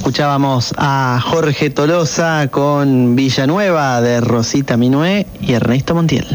Escuchábamos a Jorge Tolosa con Villanueva de Rosita Minué y Ernesto Montiel.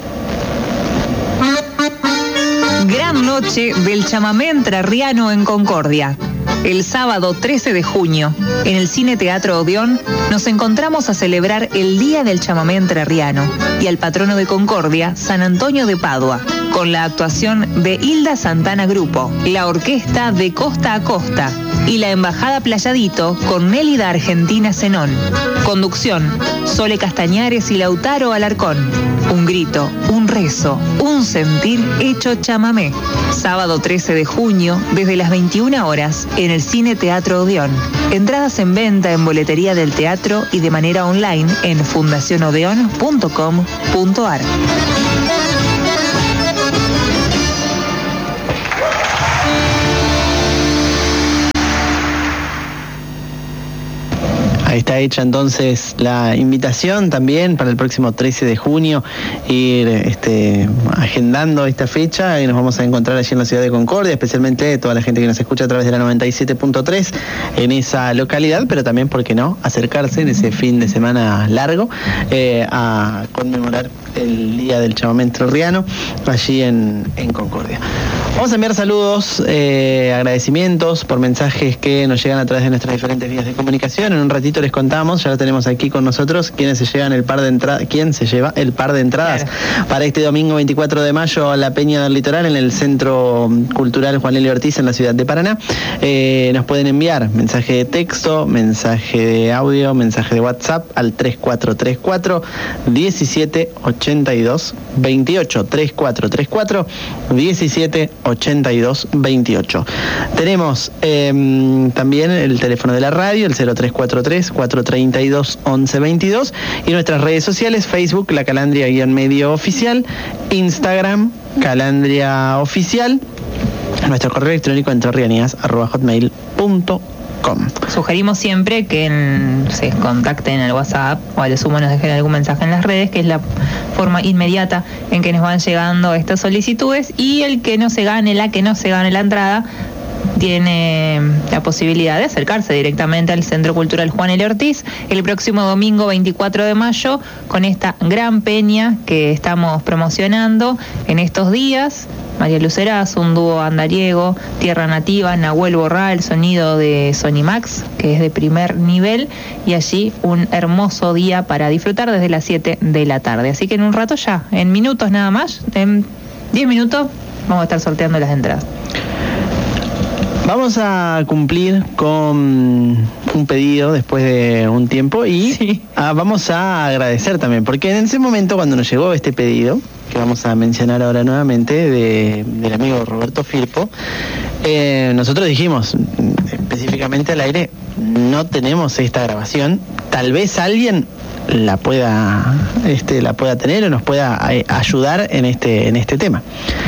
Gran noche del chamamé entrerriano en Concordia. El sábado 13 de junio, en el Cine Teatro Odeón, nos encontramos a celebrar el Día del Chamamé Entrerriano y al patrono de Concordia, San Antonio de Padua, con la actuación de Hilda Santana Grupo, la orquesta de Costa a Costa y la Embajada Playadito con Nélida Argentina Zenón. Conducción, Sole Castañares y Lautaro Alarcón. Un grito, un rezo, un sentir hecho chamamé. Sábado 13 de junio, desde las 21 horas, en el Cine Teatro Odeón. Entradas en venta en boletería del teatro y de manera online en fundacionodeon.com.ar. Ahí está hecha entonces la invitación también para el próximo 13 de junio, ir agendando esta fecha y nos vamos a encontrar allí en la ciudad de Concordia, especialmente toda la gente que nos escucha a través de la 97.3 en esa localidad, pero también, ¿por qué no?, acercarse en ese fin de semana largo a conmemorar el Día del Chamamé Entrerriano allí en Concordia. Vamos a enviar saludos, agradecimientos por mensajes que nos llegan a través de nuestras diferentes vías de comunicación. En un ratito les contamos, ya lo tenemos aquí con nosotros, quién se lleva el par de entradas para este domingo 24 de mayo a la Peña del Litoral en el Centro Cultural Juan L. Ortiz en la ciudad de Paraná. Nos pueden enviar mensaje de texto, mensaje de audio, mensaje de WhatsApp al 3434 1782 28 3434 1782 28. Tenemos también el teléfono de la radio, el 0343 432 1122, y nuestras redes sociales: Facebook, La Calandria-Medio Oficial, Instagram, Calandria Oficial, nuestro correo electrónico entrerrianias@hotmail.com. Sugerimos siempre que se contacten al WhatsApp o a lo sumo nos dejen algún mensaje en las redes, que es la forma inmediata en que nos van llegando estas solicitudes, y la que no se gane la entrada tiene la posibilidad de acercarse directamente al Centro Cultural Juan L. Ortiz el próximo domingo 24 de mayo con esta gran peña que estamos promocionando en estos días. María Luceraz, un dúo andariego, Tierra Nativa, Nahuel Borrá, el sonido de Sonimax, que es de primer nivel, y allí un hermoso día para disfrutar desde las 7 de la tarde. Así que en un rato ya, en minutos nada más, en 10 minutos, vamos a estar sorteando las entradas. Vamos a cumplir con un pedido después de un tiempo y vamos a agradecer también, porque en ese momento cuando nos llegó este pedido, que vamos a mencionar ahora nuevamente, del amigo Roberto Firpo, nosotros dijimos específicamente al aire, no tenemos esta grabación, tal vez alguien la pueda tener o nos pueda ayudar en este tema.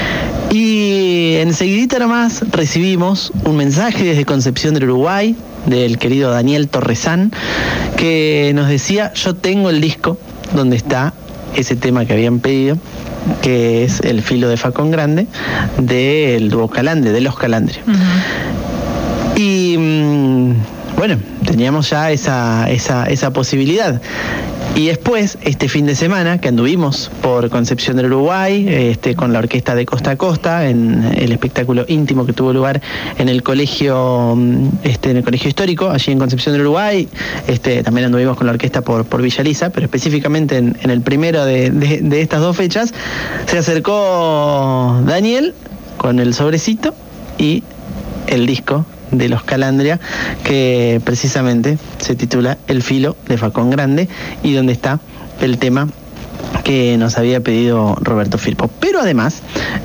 Y enseguidita nomás recibimos un mensaje desde Concepción del Uruguay, del querido Daniel Torresán, que nos decía: yo tengo el disco donde está ese tema que habían pedido, que es El Filo de Facón Grande, del dúo Calandria, de los Calandria. Uh-huh. Y bueno, teníamos ya esa posibilidad. Y después, este fin de semana, que anduvimos por Concepción del Uruguay, con la orquesta de Costa a Costa, en el espectáculo íntimo que tuvo lugar en el colegio histórico, allí en Concepción del Uruguay, también anduvimos con la orquesta por Villa Elisa, pero específicamente en el primero de estas dos fechas, se acercó Daniel con el sobrecito y el disco de los Calandria, que precisamente se titula El Filo de Facón Grande, y donde está el tema que nos había pedido Roberto Firpo. Pero además,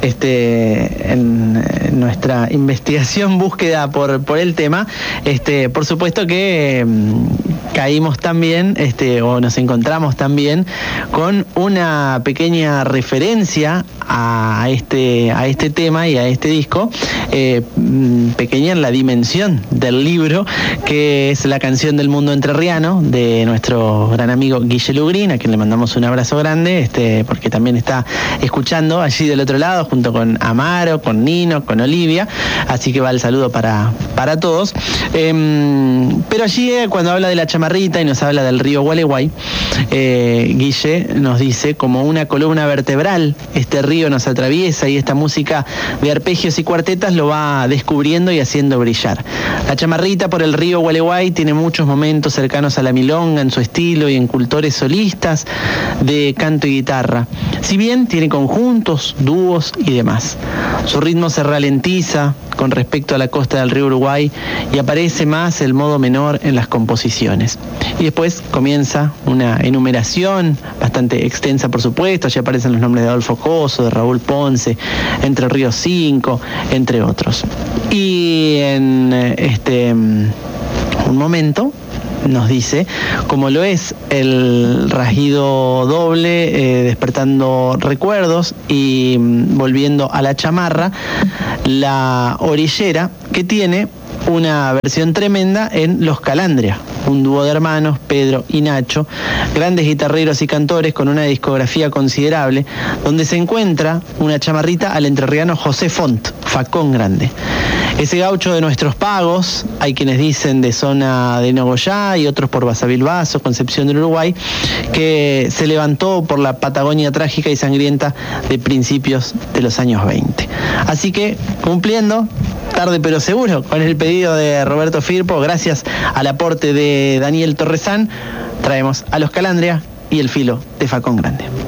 en nuestra investigación, búsqueda por el tema, por supuesto que caímos también, o nos encontramos también con una pequeña referencia a este tema y a este disco, pequeña en la dimensión del libro, que es La canción del mundo entrerriano, de nuestro gran amigo Guille Lugrin, a quien le mandamos un abrazo grande, porque también está escuchando allí del otro lado, junto con Amaro, con Nino, con Olivia, así que va el saludo para todos. Pero allí, cuando habla de la chamarrita y nos habla del río Gualeguay, Guille nos dice: como una columna vertebral, este río nos atraviesa y esta música de arpegios y cuartetas lo va descubriendo y haciendo brillar. La chamarrita por el río Gualeguay tiene muchos momentos cercanos a la milonga en su estilo y en cultores solistas de canto y guitarra, si bien tiene conjuntos, dúos y demás. Su ritmo se ralentiza con respecto a la costa del río Uruguay y aparece más el modo menor en las composiciones. Y después comienza una enumeración bastante extensa, por supuesto. Allí aparecen los nombres de Adolfo Coso, de Raúl Ponce, Entre Ríos 5, entre otros. Y en un momento nos dice, como lo es el rasguido doble, despertando recuerdos y volviendo a la chamarra, la orillera, que tiene una versión tremenda en Los Calandria, un dúo de hermanos, Pedro y Nacho, grandes guitarreros y cantores con una discografía considerable, donde se encuentra una chamarrita al entrerriano José Font, Facón Grande. Ese gaucho de nuestros pagos, hay quienes dicen de zona de Nogoyá y otros por Basavilbaso, Concepción del Uruguay, que se levantó por la Patagonia trágica y sangrienta de principios de los años 20. Así que, cumpliendo, tarde pero seguro, con el pedido de Roberto Firpo, gracias al aporte de Daniel Torresán, traemos a Los Calandria y el filo de Facón Grande.